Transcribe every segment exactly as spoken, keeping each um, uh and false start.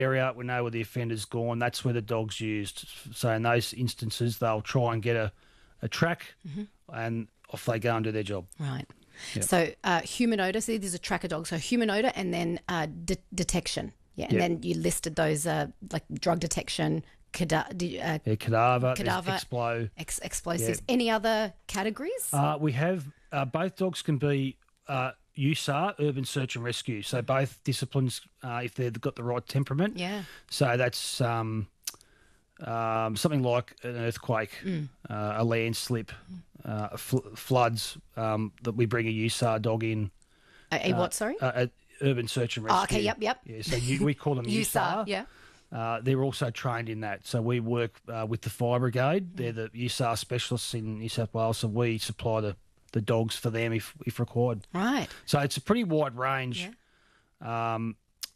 area, we know where the offender's gone, that's where the dog's used. So in those instances, they'll try and get a, a track mm-hmm. and off they go and do their job. Right. Yep. So uh, human odour, so there's a tracker dog, so human odour and then uh, de- detection. Yeah, and yep. then you listed those uh, like drug detection, cada- uh, yeah, cadaver, cadaver explo. Ex- explosives. Yep. Any other categories? Uh, we have, uh, both dogs can be uh, U S A R, urban search and rescue. So both disciplines, uh, if they've got the right temperament. Yeah. So that's um, um, something like an earthquake, mm. uh, a landslip, uh, fl- floods, um, that we bring a U S A R dog in. A, a what, sorry? Uh, a urban search and rescue. Oh, okay, yep, yep. Yeah, so you, we call them U S A R. U S A R, yeah. Uh, they're also trained in that. So we work uh, with the Fire Brigade. They're the U S A R specialists in New South Wales, so we supply the, the dogs for them if, if required. Right. So it's a pretty wide range yeah. um,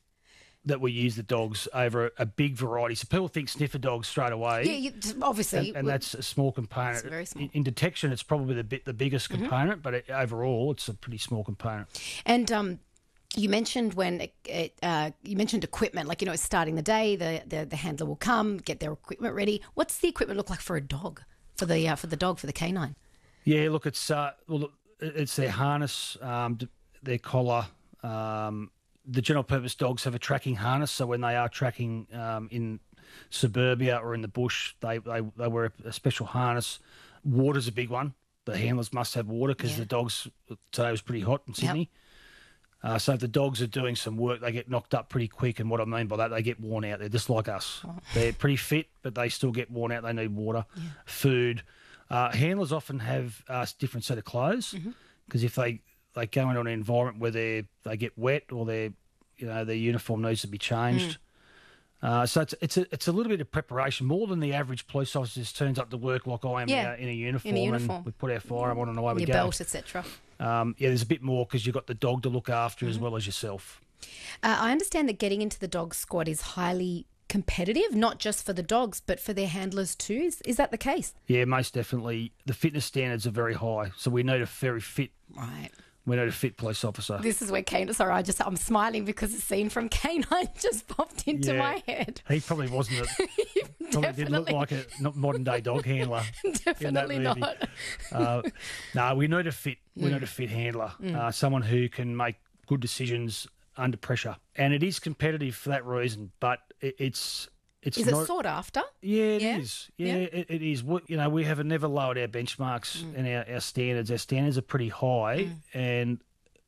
that we use the dogs over a, a big variety. So people think sniffer dogs straight away. Yeah, you, obviously. And, and that's a small component. It's very small. In, in detection, it's probably the bit the biggest mm-hmm. component, but it, overall, it's a pretty small component. And um, you mentioned when it, it, uh, you mentioned equipment, like, you know, it's starting the day, the, the the handler will come, get their equipment ready. What's the equipment look like for a dog, for the uh, for the dog, for the canine? Yeah, look, it's uh, well, it's their harness, um, their collar. Um, the general purpose dogs have a tracking harness, so when they are tracking um, in suburbia or in the bush, they they, they wear a special harness. Water's a big one. The handlers must have water because yeah. the dogs today was pretty hot in Sydney. Yep. Uh, so if the dogs are doing some work, they get knocked up pretty quick. And what I mean by that, they get worn out. They're just like us. Oh. They're pretty fit, but they still get worn out. They need water, yeah. food. Uh, handlers often have a different set of clothes because mm-hmm. if they, they go into an environment where they they get wet or their you know their uniform needs to be changed. Mm. Uh, so it's it's a it's a little bit of preparation more than the average police officer just turns up to work like I am yeah. uh, in a uniform, in a uniform and we put our firearm on and away and we your go. Belt, et cetera. Um, yeah, there's a bit more because you've got the dog to look after mm-hmm. as well as yourself. Uh, I understand that getting into the dog squad is highly competitive, not just for the dogs, but for their handlers too. Is, is that the case? Yeah, most definitely. The fitness standards are very high, so we need a very fit. Right. We need a fit police officer. This is where Canine. Sorry, I just I'm smiling because the scene from Canine just popped into yeah, my head. He probably wasn't. A, probably didn't look like a modern day dog handler. Definitely not. uh, no, we need a fit. We mm. need a fit handler. Mm. Uh, someone who can make good decisions under pressure, and it is competitive for that reason. But it, it's. It's is not, it sought after? Yeah, it yeah. is. Yeah, yeah. It, it is. We, you know, we have never lowered our benchmarks mm. and our, our standards. Our standards are pretty high, mm. and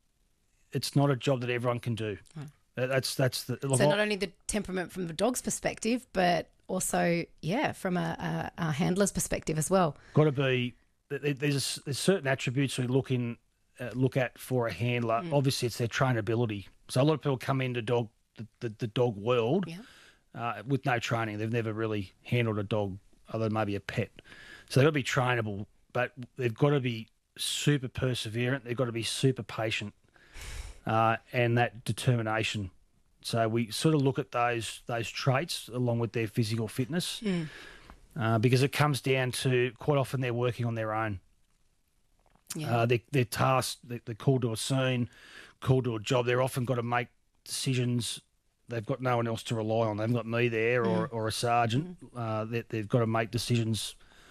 it's not a job that everyone can do. Mm. That's that's the. So not only the temperament from the dog's perspective, but also, yeah, from a, a, a handler's perspective as well. Got to be. There's, a, there's certain attributes we look in, uh, look at for a handler. Mm. Obviously, it's their trainability. So a lot of people come into dog the, the, the dog world. Yeah. Uh, with no training. They've never really handled a dog other than maybe a pet. So they've got to be trainable, but they've got to be super perseverant. They've got to be super patient uh, and that determination. So we sort of look at those those traits along with their physical fitness mm. uh, because it comes down to quite often they're working on their own. Yeah. Uh, they, they're tasked, they're, they're called to a scene, called to a job. They're often got to make decisions. They've got no one else to rely on. They've got me there or, mm. or a sergeant. Mm. Uh, they, they've got to make decisions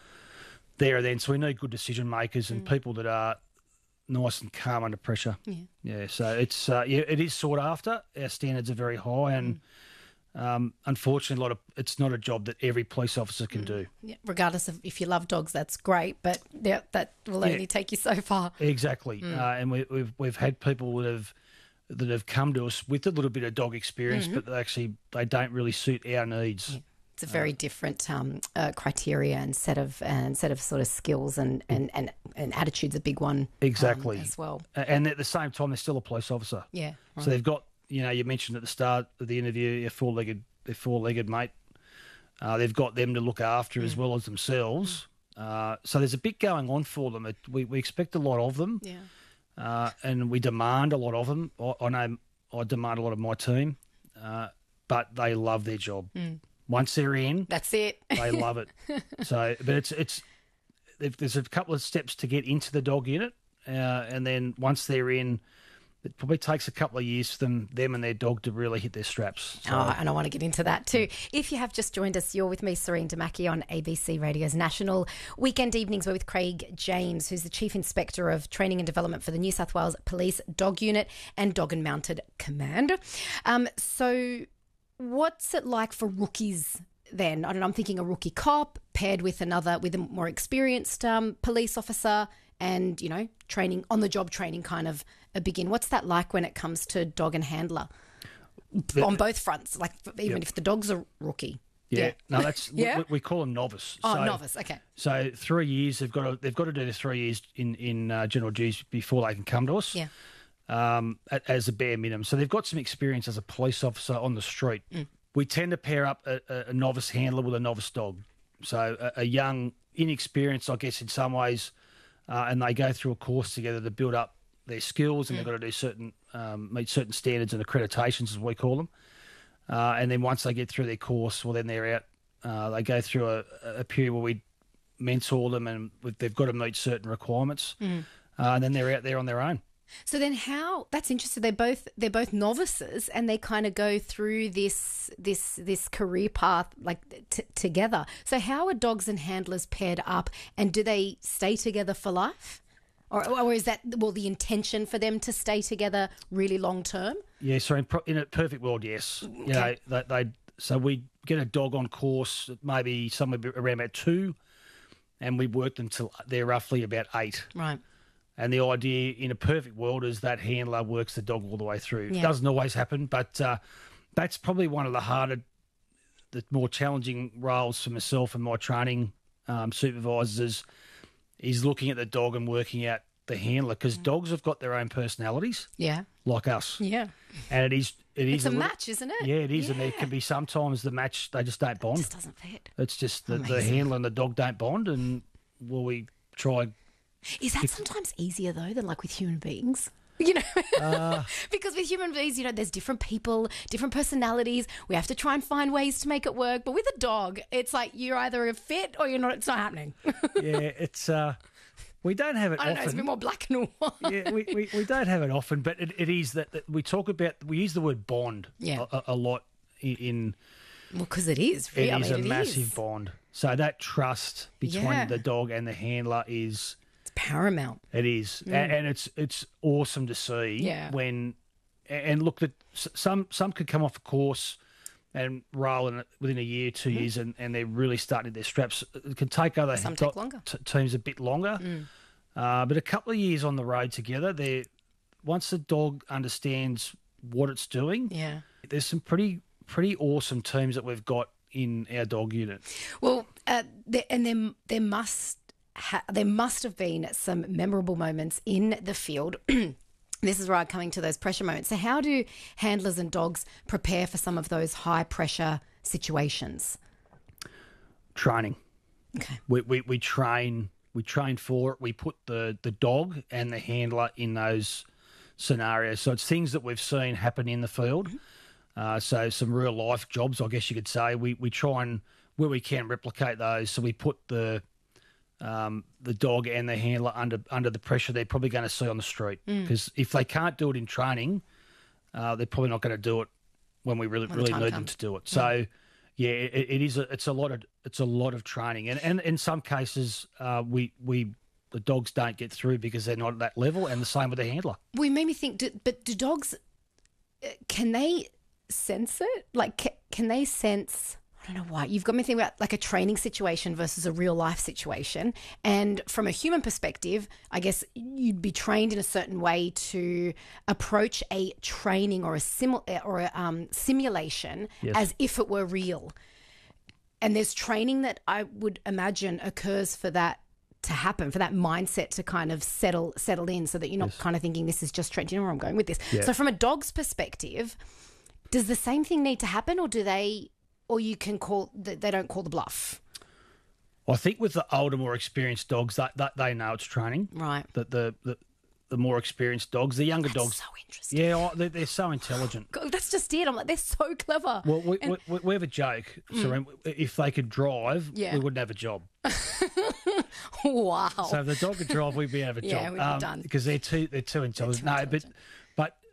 there and then. So we need good decision makers and mm. people that are nice and calm under pressure. Yeah. Yeah. So it's uh, yeah, it is sought after. Our standards are very high, and mm. um, unfortunately, a lot of it's not a job that every police officer can mm. do. Yeah. Regardless of if you love dogs, that's great, but that that will only yeah. take you so far. Exactly. Mm. Uh, and we, we've we've had people that have. that have come to us with a little bit of dog experience, mm-hmm. but they actually they don't really suit our needs. Yeah. It's a very uh, different um, uh, criteria and set of and set of sort of skills and and, and, and attitude's a big one. Exactly um, as well. And at the same time, they're still a police officer. Yeah. Right. So they've got you know you mentioned at the start of the interview their four legged their four legged mate. Uh, they've got them to look after mm. as well as themselves. Mm. Uh, so there's a bit going on for them. It, we we expect a lot of them. Yeah. Uh, and we demand a lot of them. I, I know I demand a lot of my team, uh, but they love their job. Mm. Once they're in, that's it. They love it. So, but it's it's there's a couple of steps to get into the dog unit, uh, and then once they're in, it probably takes a couple of years for them, them and their dog to really hit their straps. So. Oh, and I want to get into that too. If you have just joined us, you're with me, Serene Damaki, on A B C Radio's National Weekend Evenings. We're with Craig James, who's the Chief Inspector of Training and Development for the New South Wales Police Dog Unit and Dog and Mounted Command. Um, so what's it like for rookies then? I don't know, I'm thinking a rookie cop paired with another, with a more experienced um, police officer and, you know, training, on-the-job training kind of a begin. What's that like when it comes to dog and handler the, on both fronts, like even yep. if the dog's a rookie? Yeah, yeah. no, that's yeah? we, we call them novice. Oh, so, novice, okay. So three years they've got to they've got to do the three years in in uh, general duties before they can come to us. Yeah. Um, as a bare minimum, so they've got some experience as a police officer on the street. Mm. We tend to pair up a, a, a novice handler with a novice dog, so a, a young, inexperienced, I guess, in some ways. Uh, and they go through a course together to build up their skills, and mm. they've got to do certain um, meet certain standards and accreditations, as we call them. Uh, and then once they get through their course, well, then they're out. Uh, they go through a, a period where we mentor them, and they've got to meet certain requirements, mm. uh, and then they're out there on their own. So then, how? That's interesting. They're both they're both novices, and they kind of go through this this this career path like t- together. So how are dogs and handlers paired up, and do they stay together for life, or or is that well the intention for them to stay together really long term? Yeah. So in, pro- in a perfect world, yes. Okay. You know, they, they so we get a dog on course maybe somewhere around about two, and we work them till they're roughly about eight. Right. And the idea in a perfect world is that handler works the dog all the way through. Yeah. It doesn't always happen, but uh, that's probably one of the harder, the more challenging roles for myself and my training um, supervisors is looking at the dog and working out the handler, because mm. dogs have got their own personalities. Yeah. Like us. Yeah. And it is it it's is a, a little, match, isn't it? Yeah, it is. Yeah. And there can be sometimes the match, they just don't bond. It just doesn't fit. It's just the, the handler and the dog don't bond, and well, we try. Is that sometimes easier, though, than like with human beings? You know, uh, because with human beings, you know, there's different people, different personalities. We have to try and find ways to make it work. But with a dog, it's like you're either a fit or you're not. It's not happening. Yeah, it's... Uh, we don't have it I don't often. know, it's a bit more black and white. Yeah, we, we, we don't have it often, but it, it is that, that we talk about, we use the word bond yeah. a, a lot in... in well, because it is. Really. It I is mean, a it massive is. bond. So that trust between yeah. the dog and the handler is... paramount. It is, mm. and, and it's it's awesome to see yeah. when, and look, that some some could come off a course and roll in it within a year, two mm-hmm. years, and, and they're really starting their straps. It can take other some take longer. T- teams a bit longer, mm. uh, but a couple of years on the road together, they once the dog understands what it's doing, yeah, there's some pretty pretty awesome teams that we've got in our dog unit. Well, uh, there, and there there must. Ha- there must have been some memorable moments in the field. This is where I'm coming to those pressure moments. So how do handlers and dogs prepare for some of those high pressure situations? Training. Okay. We, we, we train we train for it. We put the, the dog and the handler in those scenarios. So it's things that we've seen happen in the field. Mm-hmm. Uh, so some real life jobs, I guess you could say. We we try and, where we can, replicate those. So we put the Um, the dog and the handler under under the pressure they're probably going to see on the street, because mm. if they can't do it in training, uh, they're probably not going to do it when we really when really the need comes. them to do it. So, mm. yeah, it, it is a, it's a lot of it's a lot of training, and and in some cases, uh, we we the dogs don't get through because they're not at that level, and the same with the handler. Well, it made me think. Do, but do dogs? Can they sense it? Like, can, can they sense? I don't know why. You've got me thinking about like a training situation versus a real life situation. And from a human perspective, I guess you'd be trained in a certain way to approach a training or a simu- or a um, simulation yes. as if it were real. And there's training that I would imagine occurs for that to happen, for that mindset to kind of settle settle in, so that you're not yes. kind of thinking this is just training. Do you know where I'm going with this? Yeah. So from a dog's perspective, does the same thing need to happen, or do they... Or you can call, they don't call the bluff? I think with the older, more experienced dogs, that, that they know it's training. Right. That the, the the more experienced dogs, the younger that's dogs. so interesting. Yeah, they're, they're so intelligent. God, that's just it. I'm like, they're so clever. Well, we, and, we, we have a joke. Mm. So if they could drive, yeah. we wouldn't have a job. Wow. So if the dog could drive, we'd be out of a yeah, job. we'd be um, done. Because they're too they're too intelligent. They're too no, intelligent. but but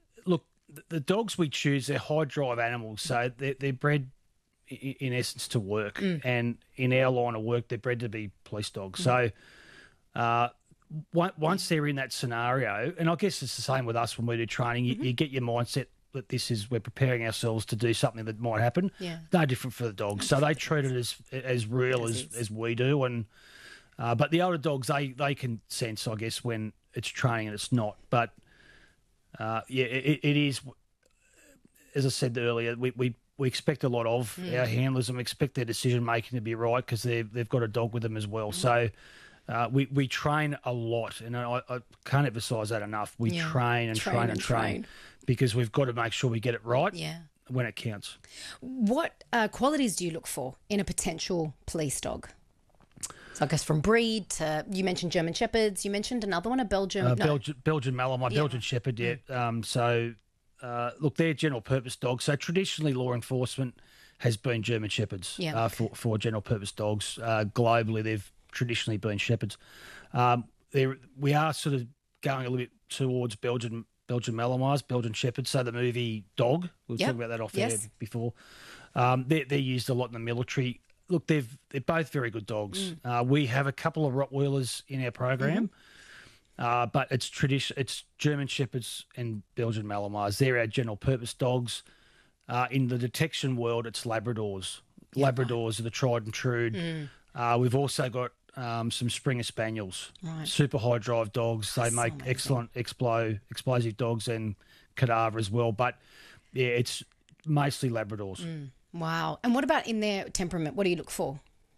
the, the dogs we choose, they're high drive animals, so they're, they're bred in, in essence to work, mm. and in our line of work, they're bred to be police dogs. Mm. So uh, once they're in that scenario, and I guess it's the same with us when we do training, you, mm-hmm. you get your mindset that this is, we're preparing ourselves to do something that might happen. Yeah. No different for the dogs. So they treat it as as real as, as, as we do. And uh, but the older dogs, they, they can sense, I guess, when it's training and it's not. But uh, yeah, it, it is, as I said earlier, we, we, we expect a lot of mm. our handlers, and we expect their decision making to be right because they've, they've got a dog with them as well. Mm. So uh, we, we train a lot, and I, I can't emphasise that enough. We yeah. train and train, train and train. train. Because we've got to make sure we get it right yeah. when it counts. What uh, qualities do you look for in a potential police dog? So I guess from breed to, you mentioned German Shepherds, you mentioned another one, a Belgian... Uh, no. Belgian, Belgian Malinois, yeah. Belgian Shepherd, yeah. Mm. Um, so, uh, look, they're general purpose dogs. So traditionally law enforcement has been German Shepherds yeah. uh, for, for general purpose dogs. Uh, globally, they've traditionally been Shepherds. Um, we are sort of going a little bit towards Belgian Belgian Malinois, Belgian Shepherds. So the movie Dog, we were yep. talking about that off yes. air before. Um, they're, they're used a lot in the military. Look, they've, they're both very good dogs. Mm. Uh, we have a couple of Rottweilers in our program, mm-hmm. uh, but it's tradition. It's German Shepherds and Belgian Malinois. They're our general purpose dogs. Uh, in the detection world, it's Labradors. Yep. Labradors are the tried and true. Mm. Uh, we've also got Um, some Springer Spaniels, right. super high drive dogs. They so make amazing. excellent explo, explosive dogs and cadaver as well. But yeah, it's mostly Labradors. Mm. Wow. And what about in their temperament? What do you look for?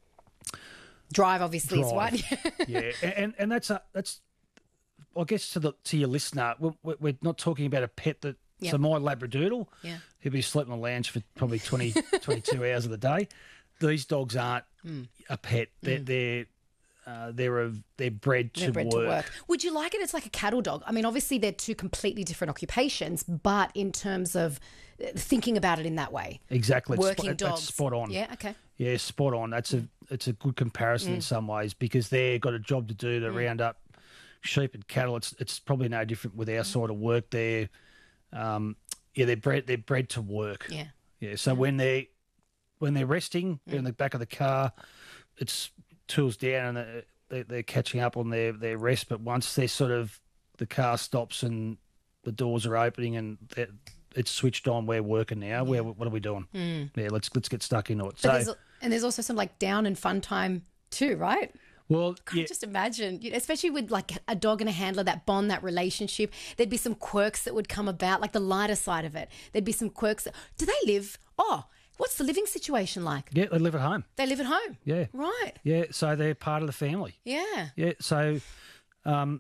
Drive, obviously, Drive. is one. yeah, and and that's a, that's I guess to the to your listener, we're, we're not talking about a pet that. Yep. So my Labradoodle, yeah. he'll be sleeping on the lounge for probably twenty, twenty-two hours of the day. These dogs aren't mm. a pet. They're mm. they're Uh, they're a, they're bred, they're to, bred work. to work. Would you like it? It's like a cattle dog. I mean, obviously they're two completely different occupations, but in terms of thinking about it in that way, exactly, working spot, dogs, that's spot on. Yeah, okay, yeah, spot on. That's a it's a good comparison mm. in some ways because they've got a job to do to mm. round up sheep and cattle. It's it's probably no different with our mm. sort of work. They're um, yeah, they're bred they're bred to work. Yeah, yeah. So yeah. when they when they're resting mm. in the back of the car, it's tools down and they're, they're catching up on their, their rest. But once they're sort of the car stops and the doors are opening and it's switched on, we're working now. Yeah. Where what are we doing? Mm. Yeah, let's let's get stuck into it. But so there's, and there's also some like down and fun time too, right? Well, can't yeah. just imagine, especially with like a dog and a handler, that bond, that relationship. There'd be some quirks that would come about, like the lighter side of it. There'd be some quirks. That, do they live? Oh. What's the living situation like? Yeah, they live at home. They live at home? Yeah. Right. Yeah, so they're part of the family. Yeah. Yeah, so um,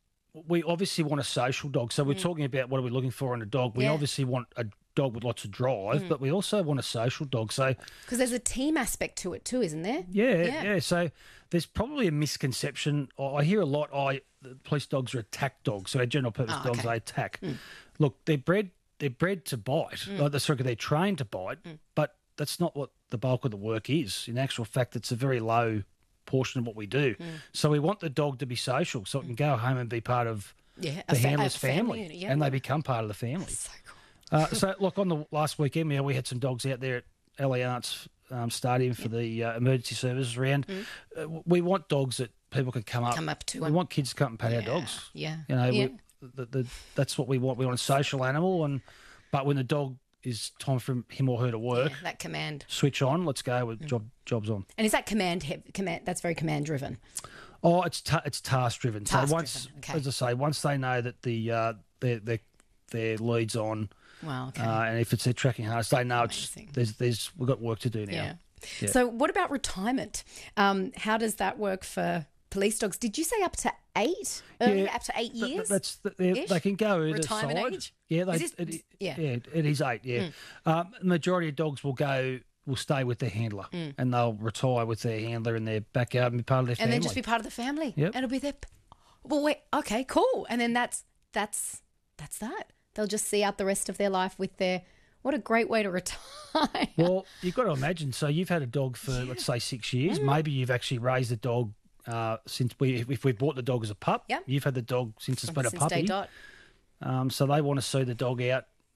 we obviously want a social dog. So we're mm. talking about what are we looking for in a dog. We yeah. obviously want a dog with lots of drive, mm. but we also want a social dog. So because there's a team aspect to it too, isn't there? Yeah, yeah, yeah. So there's probably a misconception. I hear a lot, I police dogs are attack dogs. So our general purpose oh, dogs, okay. they attack. Mm. Look, they're bred They're bred to bite. Mm. Like sorry, they're trained to bite, mm. but that's not what the bulk of the work is. In actual fact, it's a very low portion of what we do. Mm. So we want the dog to be social, so it can go home and be part of yeah, the fa- handler's family, family yeah. and they become part of the family. That's so cool. uh, so look, on the last weekend, yeah, we had some dogs out there at Allianz um, Stadium for yeah. the uh, emergency services round. Mm. Uh, we want dogs that people can come up, come up to. We them. want kids to come and pat yeah. our dogs. Yeah, you know. Yeah. We, The, the, that's what we want. We want a social animal, and but when the dog is time for him or her to work, yeah, that command switch on. Let's go with mm. job jobs on. And is that command command? That's very command driven. Oh, it's ta- it's task driven. Task so once, driven. Okay. as I say, once they know that the uh, their their their leads on, wow, okay. uh, and if it's their tracking harness, they know Amazing. it's there's there's we've got work to do now. Yeah. yeah. So what about retirement? Um, how does that work for police dogs? Did you say up to eight? Earlier, yeah, up to eight years? That's the, they can go either retirement side. Age? Yeah, they, this, it, yeah, yeah, it is eight. Yeah, mm. um, the majority of dogs will go will stay with their handler, mm. and they'll retire with their handler in their backyard and be part of their and family, and then just be part of the family. Yep. And it'll be their. Well, wait. Okay, cool. And then that's that's that's that. They'll just see out the rest of their life with their. What a great way to retire. Well, you've got to imagine. So you've had a dog for yeah. let's say six years. Mm. Maybe you've actually raised a dog. Uh, since we, if we bought the dog as a pup, yep. you've had the dog since it's been since a puppy. Day dot. Um, so they want to see the dog out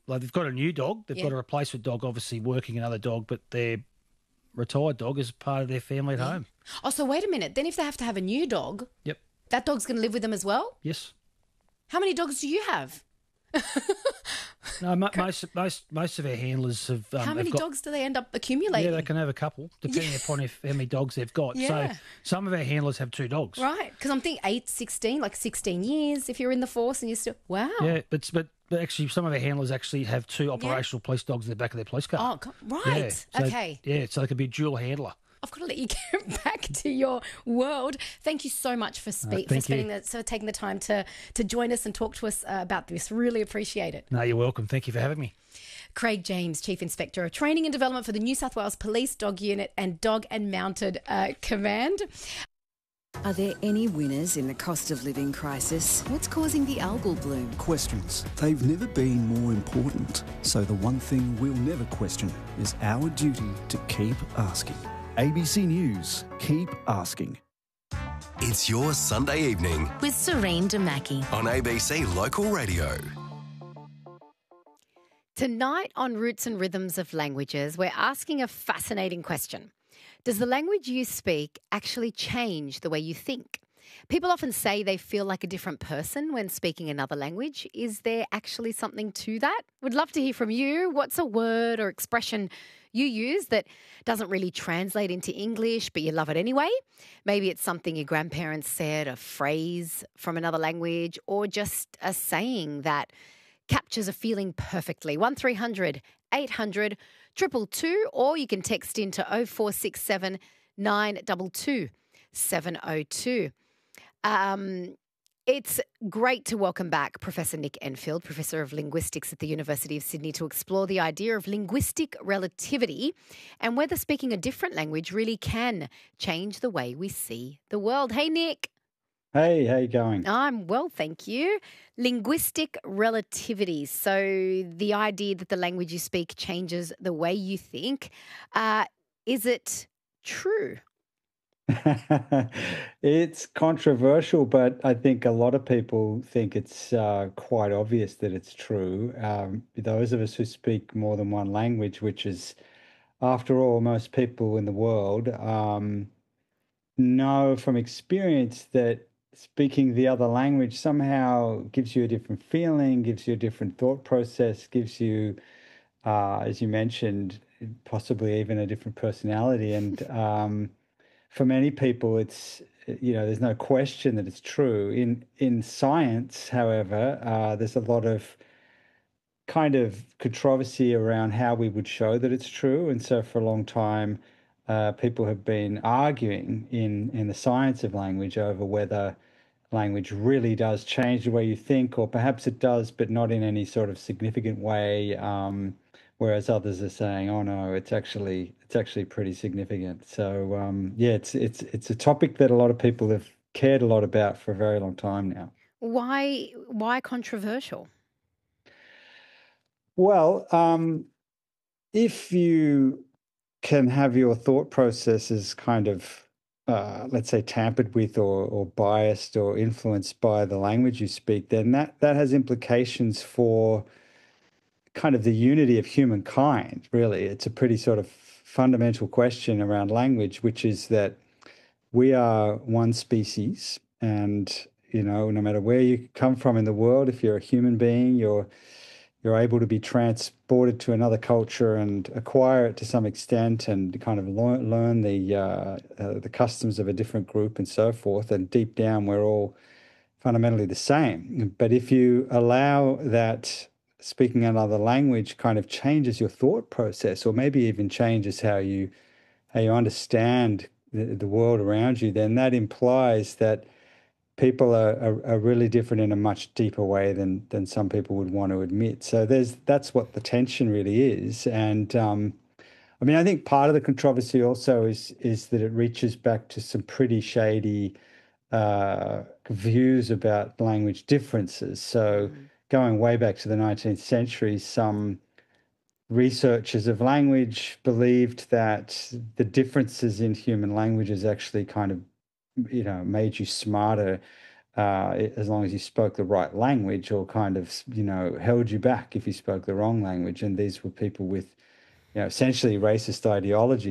like they've got a new dog, they've Yeah. got a replacement dog, obviously working another dog, but their retired dog is part of their family at Yeah. home. Oh, so wait a minute. Then if they have to have a new dog, Yep. that dog's going to live with them as well? Yes. How many dogs do you have? No, mo- most most most of our handlers have. Um, How many have got, dogs do they end up accumulating? Yeah, they can have a couple, depending upon if, how many dogs they've got. Yeah. So some of our handlers have two dogs. Right, because I'm thinking eight, sixteen, like sixteen years if you're in the force and you're still, wow. Yeah, but but but actually, some of our handlers actually have two operational police dogs in the back of their police car. Oh, co- right. Yeah, so- Okay. Yeah, so they could be a dual handler. I've got to let you get back to your world. Thank you so much for, spe- thank for you. spending the, so taking the time to, to join us and talk to us uh, about this. Really appreciate it. No, you're welcome. Thank you for having me. Craig James, Chief Inspector of Training and Development for the New South Wales Police Dog Unit and Dog and Mounted uh, Command. Are there any winners in the cost of living crisis? What's causing the algal bloom? Questions. They've never been more important. So the one thing we'll never question is our duty to keep asking. A B C News. Keep asking. It's your Sunday evening with Serene Damaki. on A B C Local Radio. Tonight on Roots and Rhythms of Languages, we're asking a fascinating question. Does the language you speak actually change the way you think? People often say they feel like a different person when speaking another language. Is there actually something to that? Would love to hear from you. What's a word or expression you use that doesn't really translate into English, but you love it anyway? Maybe it's something your grandparents said, a phrase from another language, or just a saying that captures a feeling perfectly. one three hundred eight hundred two two two, or you can text into oh four six seven nine two two seven oh two. Um, it's great to welcome back Professor Nick Enfield, Professor of Linguistics at the University of Sydney, to explore the idea of linguistic relativity and whether speaking a different language really can change the way we see the world. Hey, Nick. Hey, how you going? I'm well, thank you. Linguistic relativity. So the idea that the language you speak changes the way you think. Uh, is it true? It's controversial, but I think a lot of people think it's uh, quite obvious that it's true. Um, those of us who speak more than one language, which is, after all, most people in the world, um, know from experience that speaking the other language somehow gives you a different feeling, gives you a different thought process, gives you, uh, as you mentioned, possibly even a different personality. And um, for many people, it's, you know, there's no question that it's true. In in science, however, uh, there's a lot of kind of controversy around how we would show that it's true. And so for a long time, uh, people have been arguing in, in the science of language over whether language really does change the way you think, or perhaps it does, but not in any sort of significant way. Um, whereas others are saying, "Oh no, it's actually it's actually pretty significant." So um, yeah, it's it's it's a topic that a lot of people have cared a lot about for a very long time now. Why? Why controversial? Well, um, if you can have your thought processes kind of, uh, let's say, tampered with or, or biased or influenced by the language you speak, then that, that has implications for kind of the unity of humankind, really. It's a pretty sort of fundamental question around language, which is that we are one species, and, you know, no matter where you come from in the world, if you're a human being, you're you're able to be transported to another culture and acquire it to some extent, and kind of learn, learn the uh, uh, the customs of a different group and so forth. And deep down, we're all fundamentally the same. But if you allow that speaking another language kind of changes your thought process, or maybe even changes how you how you understand the, the world around you, then that implies that people are, are, are really different in a much deeper way than than some people would want to admit. So there's that's what the tension really is. And um, I mean, I think part of the controversy also is is that it reaches back to some pretty shady uh, views about language differences. So mm. going way back to the nineteenth century, some researchers of language believed that the differences in human languages actually kind of, you know, made you smarter uh, as long as you spoke the right language, or kind of, you know, held you back if you spoke the wrong language. And these were people with, you know, essentially racist ideology.